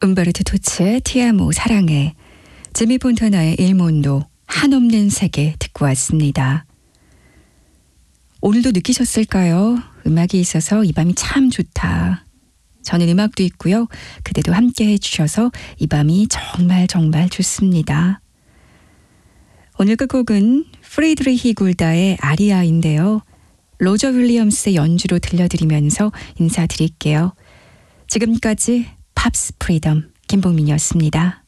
음베르토 토치의 티아모 사랑해, 지미 폰타나의 일몬도 한없는 세계 듣고 왔습니다. 오늘도 느끼셨을까요? 음악이 있어서 이 밤이 참 좋다. 저는 음악도 있고요. 그대도 함께 해주셔서 이 밤이 정말 정말 좋습니다. 오늘 끝곡은 프리드리히 굴다의 아리아인데요. 로저 윌리엄스의 연주로 들려드리면서 인사드릴게요. 지금까지 팝스 프리덤 김봉민이었습니다.